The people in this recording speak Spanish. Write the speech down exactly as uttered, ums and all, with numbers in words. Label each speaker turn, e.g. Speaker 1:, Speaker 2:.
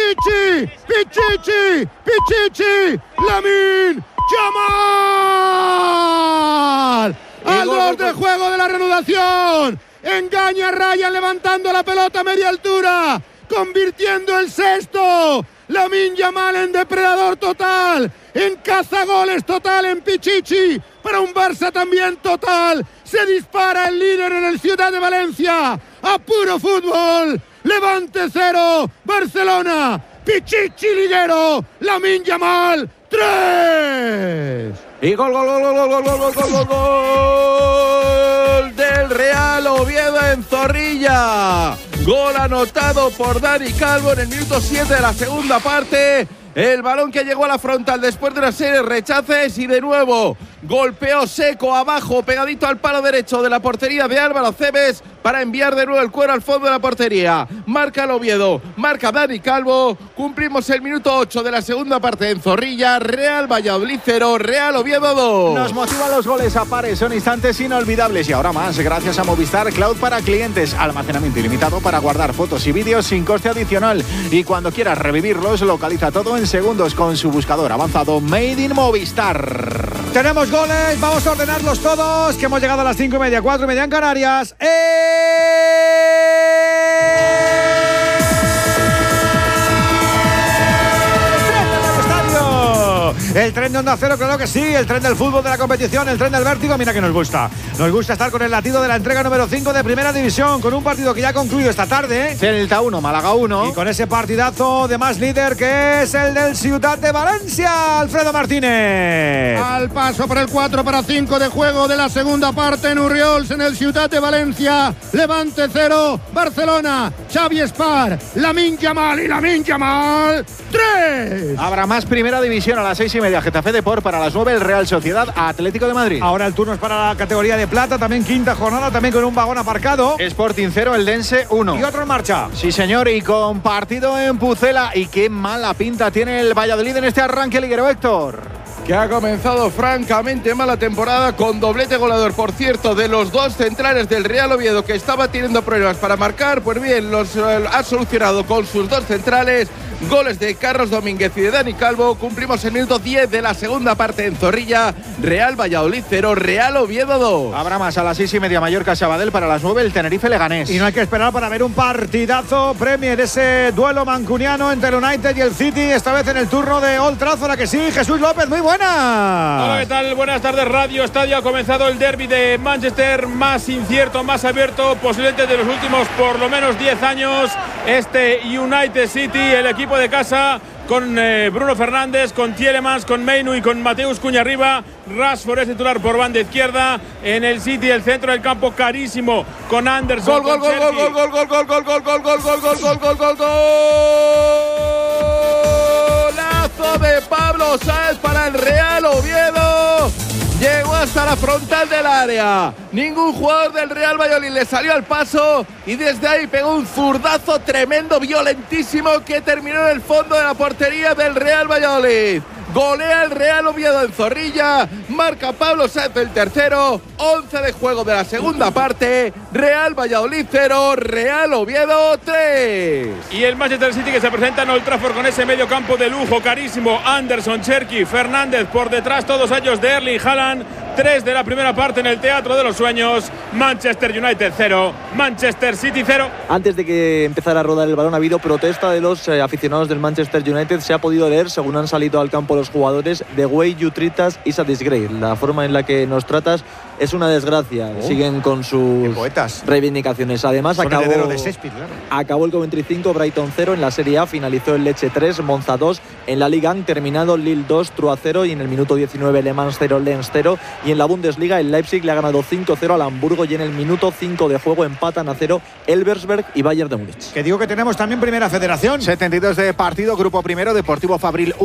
Speaker 1: Pichichi, Pichichi, Pichichi, Lamine Yamal. Al dos de juego de la reanudación. Engaña a Ryan levantando la pelota a media altura, convirtiendo el sexto. Lamine Yamal en depredador total, en cazagoles total en Pichichi, para un Barça también total. Se dispara el líder en el Ciudad de Valencia, a puro fútbol. Levante cero, Barcelona. Pichichi lidero, Lamine Yamal tres.
Speaker 2: Y gol, gol, gol, gol, gol, gol, gol, gol, gol, gol del Real Oviedo en Zorrilla. Gol anotado por Dani Calvo en el minuto siete de la segunda parte. El balón que llegó a la frontal después de una serie de rechaces y de nuevo golpeó seco abajo, pegadito al palo derecho de la portería de Álvaro Cebes para enviar de nuevo el cuero al fondo de la portería. Marca el Oviedo, marca Dani Calvo. Cumplimos el minuto ocho de la segunda parte en Zorrilla. Real Valladolid cero, Real Oviedo dos.
Speaker 3: Nos motivan los goles a pares, son instantes inolvidables y ahora más gracias a Movistar Cloud para clientes. Almacenamiento ilimitado para guardar fotos y vídeos sin coste adicional. Y cuando quieras revivirlos, localiza todo en segundos con su buscador avanzado Made in Movistar.
Speaker 4: Tenemos goles, vamos a ordenarlos todos, que hemos llegado a las cinco y media, cuatro y media en Canarias. ¡Eh! El tren de Onda Cero, claro que sí, el tren del fútbol, de la competición, el tren del vértigo, mira que nos gusta. Nos gusta estar con el latido de la entrega número cinco de Primera División, con un partido que ya ha concluido esta tarde, ¿eh?
Speaker 3: Celta uno, Málaga uno.
Speaker 4: Y con ese partidazo de más líder que es el del Ciudad de Valencia, Alfredo Martínez.
Speaker 1: Al paso por el cuatro para cinco de juego de la segunda parte en Urriols, en el Ciudad de Valencia. Levante cero, Barcelona, Xavi Espar, Lamine Yamal y Lamine Yamal tres.
Speaker 3: Habrá más Primera División a las seis y media. Getafe Depor, para las nueve el Real Sociedad Atlético de Madrid.
Speaker 4: Ahora el turno es para la categoría de plata, también quinta jornada, también con un vagón aparcado.
Speaker 3: Sporting cero, el Dense uno.
Speaker 4: Y otro en marcha.
Speaker 3: Sí señor, y con partido en Pucela. Y qué mala pinta tiene el Valladolid en este arranque liguero, Héctor.
Speaker 2: Que ha comenzado francamente mala temporada con doblete goleador, por cierto, de los dos centrales del Real Oviedo, que estaba teniendo problemas para marcar. Pues bien, los eh, ha solucionado con sus dos centrales. Goles de Carlos Domínguez y de Dani Calvo. Cumplimos el minuto diez de la segunda parte en Zorrilla. Real Valladolid cero, Real Oviedo dos.
Speaker 3: Habrá más a las seis y media Mallorca Sabadell, para las nueve el Tenerife Leganés.
Speaker 4: Y no hay que esperar para ver un partidazo Premier, ese duelo mancuniano entre el United y el City, esta vez en el turno de Old Trafford, ¿a que sí? Jesús López, muy buena.
Speaker 5: Hola, ¿qué tal? Buenas tardes, Radio Estadio. Ha comenzado el derbi de Manchester, más incierto, más abierto, posiblemente de los últimos por lo menos diez años. Este United City, el equipo de casa, con eh, Bruno Fernández, con Tielemans, con Meinu y con Mateus Cunha arriba. Rashford es titular por banda izquierda. En el City, el centro del campo carísimo, con Anderson.
Speaker 2: Gol, gol, gol, gol, gol, gol, gol, gol, gol, gol, gol, gol, gol, gol, gol, gol, golazo de Pablo Sáenz para el Real Oviedo. Llegó hasta la frontal del área. Ningún jugador del Real Valladolid le salió al paso y desde ahí pegó un zurdazo tremendo, violentísimo, que terminó en el fondo de la portería del Real Valladolid. Golea el Real Oviedo en Zorrilla. Marca Pablo Sáenz el tercero. once de juego de la segunda parte. Real Valladolid cero, Real Oviedo tres.
Speaker 5: Y el Manchester City, que se presenta en Old Trafford con ese medio campo de lujo carísimo. Anderson, Cherki, Fernández por detrás, todos ellos de Erling Haaland. tres de la primera parte en el Teatro de los Sueños. Manchester United cero, Manchester City cero.
Speaker 6: Antes de que empezara a rodar el balón ha habido protesta de los eh, aficionados del Manchester United. Se ha podido leer, según han salido al campo los jugadores: The way you treat us is a disgrace. La forma en la que nos tratas es una desgracia. Oh. Siguen con sus reivindicaciones. Además, acabó,
Speaker 4: de Shakespeare, claro.
Speaker 6: acabó el noventa y cinco, Brighton cero en la Serie A. Finalizó el Lecce tres, Monza dos. En la Liga han terminado Lille dos, Troyes cero. Y en el minuto diecinueve, Le Mans cero, Lens cero. Y en la Bundesliga, el Leipzig le ha ganado cinco cero al Hamburgo. Y en el minuto cinco de juego empatan a cero Elversberg y Bayern de Múnich.
Speaker 4: Que digo que tenemos también Primera Federación.
Speaker 3: setenta y dos de partido, grupo primero, Deportivo Fabril